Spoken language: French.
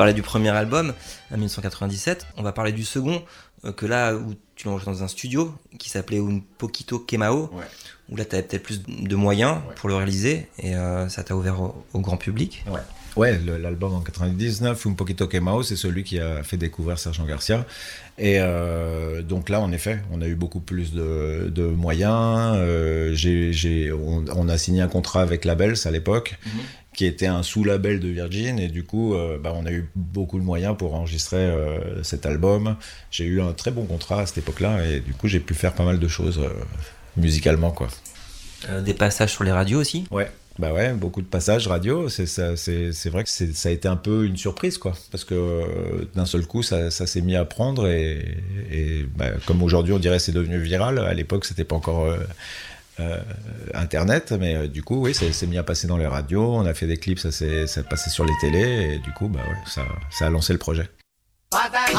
parlais du premier album, en 1997. On va parler du second, que là, où tu l'as enregistré dans un studio, qui s'appelait Un Poquito Quemao, où là, tu avais peut-être plus de moyens pour le réaliser, et ça t'a ouvert au grand public. Ouais, l'album en 99, Un Poquito Quemao, c'est celui qui a fait découvrir Sergent Garcia. Et donc là, en effet, on a eu beaucoup plus de moyens. On a signé un contrat avec Labels à l'époque, qui était un sous-label de Virgin. Et du coup, on a eu beaucoup de moyens pour enregistrer cet album. J'ai eu un très bon contrat à cette époque-là. Et du coup, j'ai pu faire pas mal de choses musicalement, quoi. Des passages sur les radios aussi ? Ouais. Bah ouais, beaucoup de passages radio, c'est vrai que ça a été un peu une surprise, quoi, parce que d'un seul coup ça s'est mis à prendre et comme aujourd'hui on dirait c'est devenu viral, à l'époque c'était pas encore internet, mais du coup oui, ça s'est mis à passer dans les radios, on a fait des clips, ça passait sur les télés et du coup ça a lancé le projet.